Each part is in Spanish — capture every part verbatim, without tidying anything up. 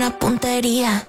una puntería.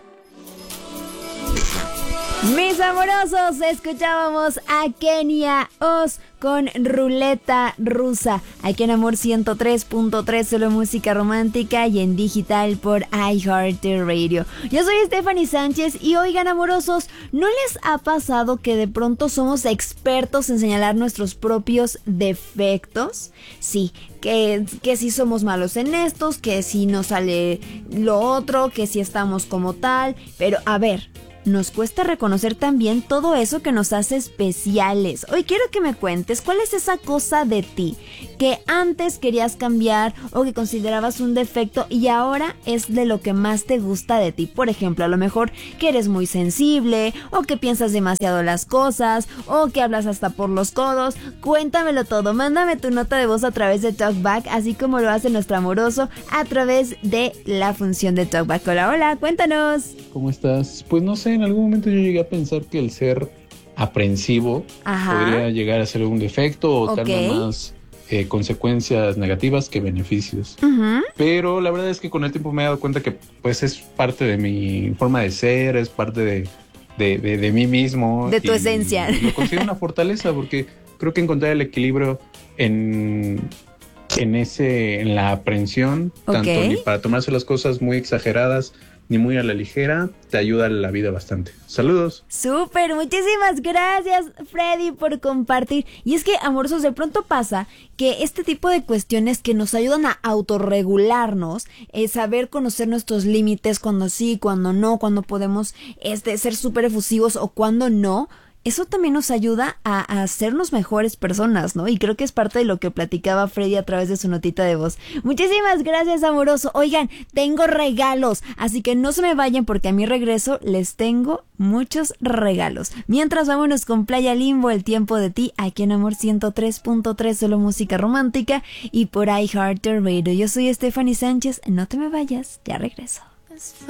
Mis amorosos, escuchábamos a Kenia Oz con Ruleta Rusa, aquí en Amor ciento tres punto tres, solo música romántica y en digital por iHeartRadio. Yo soy Stephanie Sánchez y oigan, amorosos, ¿no les ha pasado que de pronto somos expertos en señalar nuestros propios defectos? Sí, que, que si somos malos en estos, que si nos sale lo otro, que si estamos como tal, pero a ver, nos cuesta reconocer también todo eso que nos hace especiales. Hoy quiero que me cuentes cuál es esa cosa de ti que antes querías cambiar o que considerabas un defecto y ahora es de lo que más te gusta de ti. Por ejemplo, a lo mejor que eres muy sensible o que piensas demasiado las cosas o que hablas hasta por los codos. Cuéntamelo todo, mándame tu nota de voz a través de TalkBack, así como lo hace nuestro amoroso a través de la función de TalkBack. Hola, hola, cuéntanos. ¿Cómo estás? Pues no sé, en algún momento yo llegué a pensar que el ser aprensivo Ajá. podría llegar a ser un defecto o okay. tener más eh, consecuencias negativas que beneficios. Uh-huh. Pero la verdad es que con el tiempo me he dado cuenta que pues es parte de mi forma de ser, es parte de, de, de, de mí mismo. De tu esencia. Y lo considero una fortaleza porque creo que encontrar el equilibrio en... en ese en la aprensión, okay. tanto ni para tomarse las cosas muy exageradas ni muy a la ligera, te ayuda la vida bastante. Saludos. Súper, muchísimas gracias, Freddy, por compartir. Y es que, amorosos, de pronto pasa que este tipo de cuestiones que nos ayudan a autorregularnos, es saber conocer nuestros límites, cuando sí, cuando no, cuando podemos este, ser súper efusivos o cuando no, eso también nos ayuda a, a hacernos mejores personas, ¿no? Y creo que es parte de lo que platicaba Freddy a través de su notita de voz. Muchísimas gracias, amoroso. Oigan, tengo regalos, así que no se me vayan porque a mi regreso les tengo muchos regalos. Mientras, vámonos con Playa Limbo, El Tiempo de Ti, aquí en Amor ciento tres punto tres, solo música romántica y por iHeartRadio. Yo soy Stephanie Sánchez, no te me vayas, ya regreso.